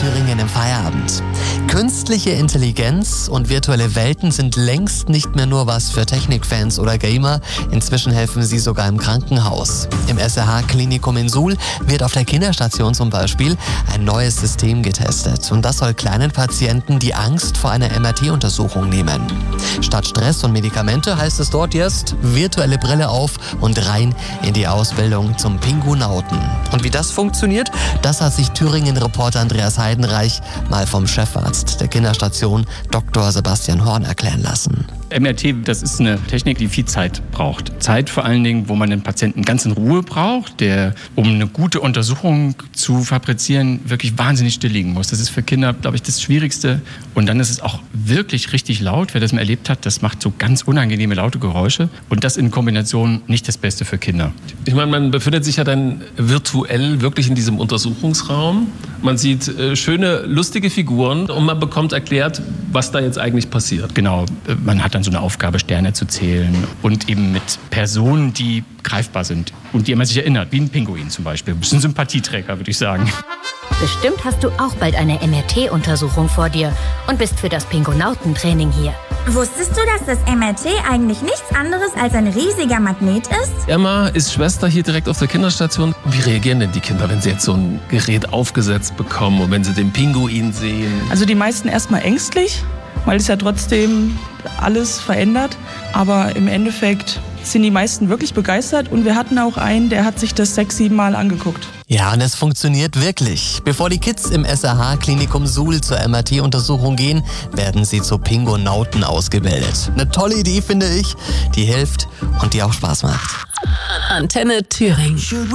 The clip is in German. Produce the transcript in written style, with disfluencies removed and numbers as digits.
Thüringen im Feierabend. Künstliche Intelligenz und virtuelle Welten sind längst nicht mehr nur was für Technikfans oder Gamer. Inzwischen helfen sie sogar im Krankenhaus. Im SRH-Klinikum in Suhl wird auf der Kinderstation zum Beispiel ein neues System getestet. Und das soll kleinen Patienten die Angst vor einer MRT-Untersuchung nehmen. Statt Stress und Medikamente heißt es dort jetzt virtuelle Brille auf und rein in die Ausbildung zum Pingunauten. Und wie das funktioniert, das hat sich Thüringen-Reporter Andreas Heidenreich mal vom Chefarzt der Kinderstation Dr. Sebastian Horn erklären lassen. MRT, das ist eine Technik, die viel Zeit braucht. Zeit vor allen Dingen, wo man den Patienten ganz in Ruhe braucht, der, um eine gute Untersuchung zu fabrizieren, wirklich wahnsinnig still liegen muss. Das ist für Kinder, glaube ich, das Schwierigste. Und dann ist es auch wirklich richtig laut. Wer das mal erlebt hat, das macht so ganz unangenehme, laute Geräusche. Und das in Kombination nicht das Beste für Kinder. Ich meine, man befindet sich ja dann virtuell wirklich in diesem Untersuchungsraum. Man sieht schöne, lustige Figuren und man bekommt erklärt, was da jetzt eigentlich passiert. Genau, man hat dann so eine Aufgabe, Sterne zu zählen und eben mit Personen, die greifbar sind und die man sich erinnert, wie ein Pinguin zum Beispiel. Das ist ein Sympathieträger, würde ich sagen. Bestimmt hast du auch bald eine MRT-Untersuchung vor dir und bist für das Pingunautentraining hier. Wusstest du, dass das MRT eigentlich nichts anderes als ein riesiger Magnet ist? Emma ist Schwester hier direkt auf der Kinderstation. Wie reagieren denn die Kinder, wenn sie jetzt so ein Gerät aufgesetzt bekommen und wenn sie den Pinguin sehen? Also die meisten erstmal ängstlich, weil es ja trotzdem alles verändert. Aber im Endeffekt sind die meisten wirklich begeistert und wir hatten auch einen, der hat sich das 6-7 Mal angeguckt. Ja, und es funktioniert wirklich. Bevor die Kids im SRH-Klinikum Suhl zur MRT-Untersuchung gehen, werden sie zu Pingunauten ausgebildet. Eine tolle Idee, finde ich, die hilft und die auch Spaß macht. Antenne Thüringen.